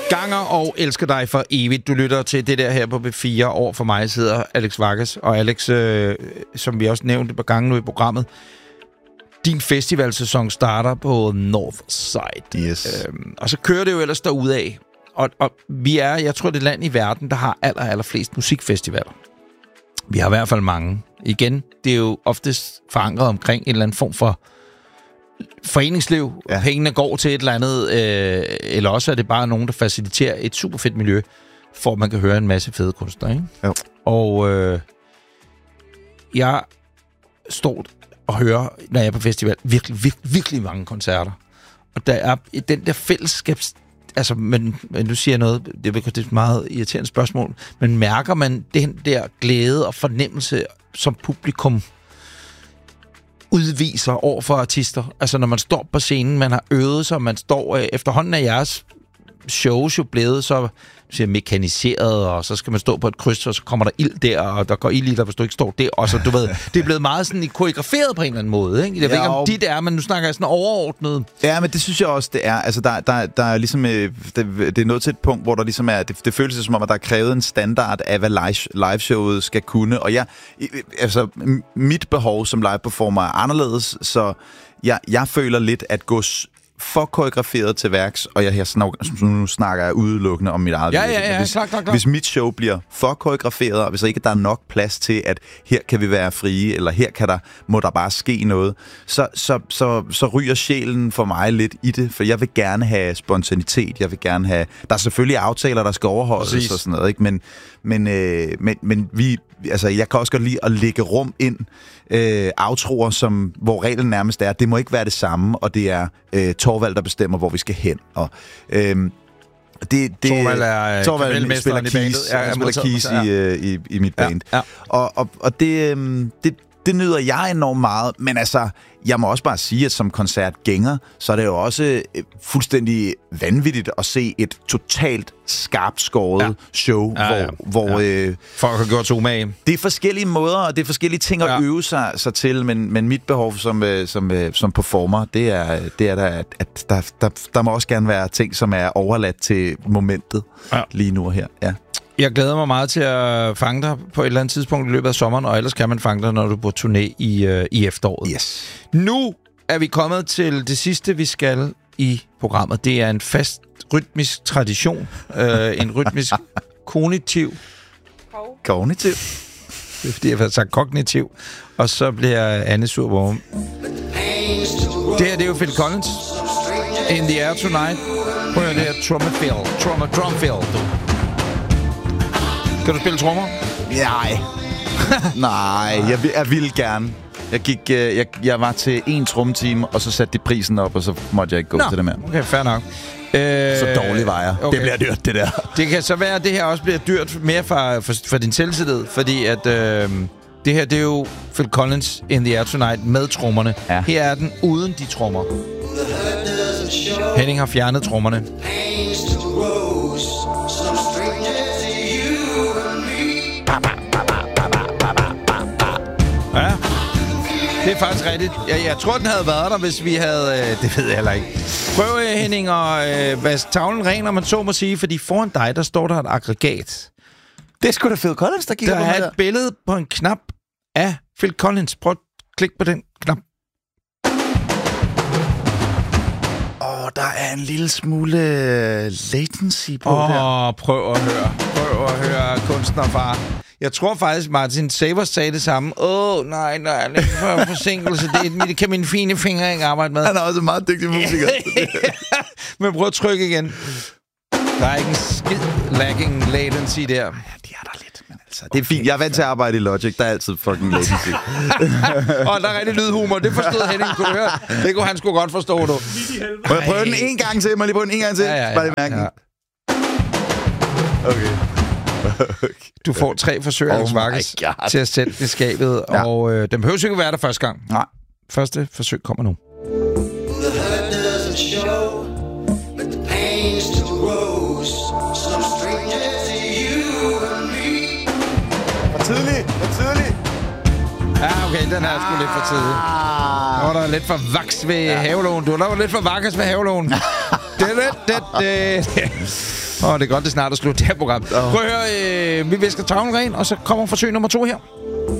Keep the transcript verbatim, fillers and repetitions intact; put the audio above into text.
ganger og elsker dig for evigt. Du lytter til det der her på B fire. Over for mig sidder Alex Vargas. Og Alex, øh, som vi også nævnte et par gange nu i programmet, din festivalsæson starter på Northside. Yes. Øhm, og så kører det jo ellers derudad. Og, og vi er, jeg tror, det er land i verden, der har aller, aller flest musikfestivaler. Vi har i hvert fald mange. Igen, det er jo oftest forankret omkring en eller anden form for foreningsliv. Ja. Pengene går til et eller andet, øh, eller også er det bare nogen, der faciliterer et super fedt miljø, for at man kan høre en masse fede kunstnere, ikke? Jo. Og øh, jeg står og hører, når jeg er på festival, virkelig, virkelig, virkelig mange koncerter. Og der er den der fællesskabs... Altså, men, men du siger noget, det er et meget irriterende spørgsmål, men mærker man den der glæde og fornemmelse, som publikum udviser over for artister? Altså, når man står på scenen, man har øvet sig, man står øh, efterhånden af jeres shows jo blevet så siger, mekaniseret, og så skal man stå på et kryds, og så kommer der ild der, og der går ild i dig, hvis du ikke står der. Og så, du ved, det er blevet meget sådan koreograferet på en eller anden måde, ikke? Jeg ved ja, ikke, om de der er, men nu snakker jeg sådan overordnet. Ja, men det synes jeg også, det er. Altså, der, der, der er ligesom... Det, det er nået til et punkt, hvor der ligesom er... Det, det føles som om, at der er krævet en standard af, hvad live, liveshowet skal kunne. Og jeg... Altså, mit behov som live-performer er anderledes, så jeg, jeg føler lidt at gå for koreograferet til værks, og jeg her snak, nu snakker jeg udelukkende om mit eget ja, ja, ja, hvis, klar, klar, klar. hvis mit show bliver for koreograferet, og hvis ikke der er nok plads til, at her kan vi være frie, eller her kan der, må der bare ske noget, så, så, så, så ryger sjælen for mig lidt i det, for jeg vil gerne have spontanitet, jeg vil gerne have... Der er selvfølgelig aftaler, der skal overholdes. Præcis. Og sådan noget, ikke? Men, men, øh, men, men vi... Altså, jeg kan også godt lide at lægge rum ind, øh, outroer, som, hvor reglen nærmest er, det må ikke være det samme, og det er øh, Torvald, der bestemmer, hvor vi skal hen. Og, øh, det, det, Torvald er Torvald spiller keys, ja, jeg spiller keys i, øh, i, i mit band. Ja, ja. Og, og, og det, øh, det, det nyder jeg enormt meget, men altså, jeg må også bare sige, at som koncertgænger, så er det jo også fuldstændig vanvittigt at se et totalt skarpt skåret ja. show, ja, ja. hvor... hvor ja. øh, folk har gjort to med. Det er forskellige måder, og det er forskellige ting at ja. øve sig, sig til, men, men mit behov som, øh, som, øh, som performer, det er, det er der, at, at der, der, der må også gerne være ting, som er overladt til momentet ja. lige nu og her. Ja. Jeg glæder mig meget til at fange dig på et eller andet tidspunkt i løbet af sommeren, og ellers kan man fange dig, når du er på turné i, øh, i efteråret. Yes. Nu er vi kommet til det sidste, vi skal i programmet. Det er en fast rytmisk tradition. øh, en rytmisk kognitiv. Kognitiv. Det er fordi, jeg har sagt kognitiv. Og så bliver Anne sur på ham. Det her, det er jo Phil Collins. In the Air Tonight. Prøv at det her Trommefield. Tromme, Drumfield, du. Kan du spille trommer? Nej. Nej, jeg, jeg ville gerne. Jeg gik, jeg, jeg var til en trommetime, og så satte de prisen op, og så måtte jeg ikke gå Nå, til det mere. Okay, fair nok. Øh, så dårlig var jeg. Okay. Det bliver dyrt, det der. Det kan så være, at det her også bliver dyrt mere for, for, for din selvtillid, fordi at øh, det her, det er jo Phil Collins In the Air Tonight med trommerne. Ja. Her er den uden de trommer. Henning har fjernet trommerne. Ja, det er faktisk rigtigt. Jeg, jeg tror, den havde været der, hvis vi havde... Øh, det ved jeg heller ikke. Prøv, øh, Henning, at øh, vaske tavlen ren, når man så må sige, fordi foran dig, der står der et aggregat. Det er sgu da Phil Collins, der kigger der på mig Der er et billede på en knap af Phil Collins. Prøv at klikke på den knap. Åh, oh, der er en lille smule latency på oh, der. Åh, prøv at høre. Prøv at høre, kunstnerfar. Jeg tror faktisk, Martin Savers sagde det samme. Åh, oh, nej, nej, lidt for forsinkelse. Det, det kan mine fine fingre ikke arbejde med. Han er også en meget dygtig musiker. Men prøv at trykke igen. Der er ikke en skid lagging latency der. Ja, de er der lidt, men altså... Det er fint. Jeg er vant til at arbejde i Logic. Der er altid fucking latency. Og der er rigtig lydhumor. Det forstod Henning, kunne du høre. Det kunne han sgu godt forstå, du. Må jeg prøve den en gang til? Må jeg lige prøve den en gang til? Ja, ja, ja. Bare lige mærke den. Okay. Okay. Du får tre forsøg, Alex Vargas, til at sætte det skabet, ja. Og øh, den behøver ikke være der første gang. Nej. Første forsøg kommer nu. For tidligt, for tidligt. Ja, okay, den er sgu lidt for tidlig. Der var der lidt for vaks ved ja. havelån. Du var der lidt for vakkes ved havelån. det, det, det, det. Åh, det er godt, det er snart at slutte det her program. Oh. Prøv at høre, øh, vi visker tavlen ren, og så kommer forsøg nummer to her.